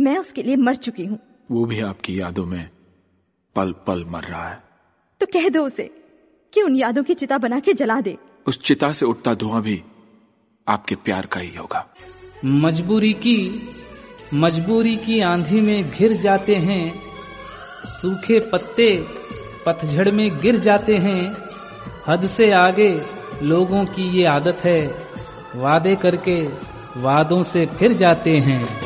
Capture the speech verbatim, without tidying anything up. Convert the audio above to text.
मैं उसके लिए मर चुकी हूँ। वो भी आपकी यादों में पल पल मर रहा है। तो कह दो उसे कि उन यादों की चिता बना के जला दे। उस चिता से उठता धुआं भी आपके प्यार का ही होगा। मजबूरी की मजबूरी की आंधी में घिर जाते हैं, सूखे पत्ते पतझड़ में गिर जाते हैं। हद से आगे लोगों की ये आदत है, वादे करके वादों से फिर जाते हैं।